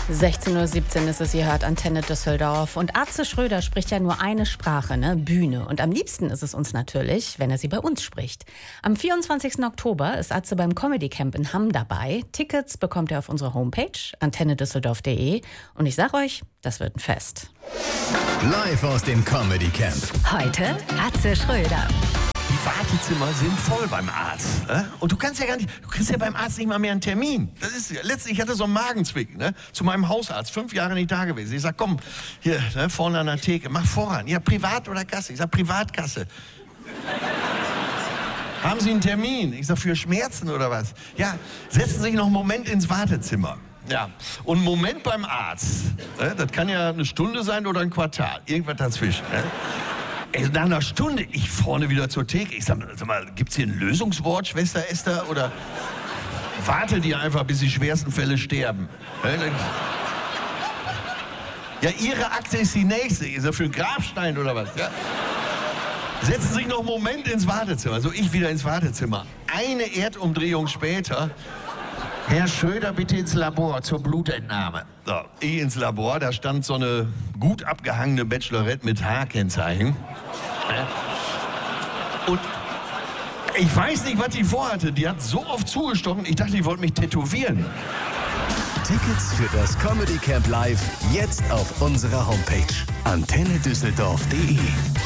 16:17 Uhr ist es, ihr hört Antenne Düsseldorf. Und Atze Schröder spricht ja nur eine Sprache, ne? Bühne. Und am liebsten ist es uns natürlich, wenn er sie bei uns spricht. Am 24. Oktober ist Atze beim Comedy Camp in Hamm dabei. Tickets bekommt ihr auf unserer Homepage antennedüsseldorf.de. Und ich sag euch, das wird ein Fest. Live aus dem Comedy Camp. Heute Atze Schröder. Die Wartezimmer sind voll beim Arzt. Ne? Und du kriegst ja beim Arzt nicht mal mehr einen Termin. Letztlich, ich hatte so einen Magenzwick, ne? Zu meinem Hausarzt, 5 Jahre nicht da gewesen. Ich sag, komm, hier, ne, vorne an der Theke, mach voran. Ja, Privat oder Kasse? Ich sag, Privatkasse. Haben Sie einen Termin? Ich sag, für Schmerzen oder was? Ja, setzen Sie sich noch einen Moment ins Wartezimmer. Ja, und einen Moment beim Arzt. Ne? Das kann ja eine Stunde sein oder ein Quartal. Irgendwas dazwischen. Ne? Ey, nach einer Stunde, ich vorne wieder zur Theke. Ich sag mal, gibt's hier ein Lösungswort, Schwester Esther? Oder wartet ihr einfach, bis die schwersten Fälle sterben? Ja, Ihre Akte ist die nächste. Ist ja für einen Grabstein oder was? Ja? Setzen Sie sich noch einen Moment ins Wartezimmer. So, ich wieder ins Wartezimmer. Eine Erdumdrehung später. Herr Schröder, bitte ins Labor zur Blutentnahme. So, ich ins Labor, da stand so eine gut abgehangene Bachelorette mit H-Kennzeichen. Und ich weiß nicht, was die vorhatte. Die hat so oft zugestochen, ich dachte, die wollte mich tätowieren. Tickets für das Comedy Camp Live jetzt auf unserer Homepage antennedüsseldorf.de.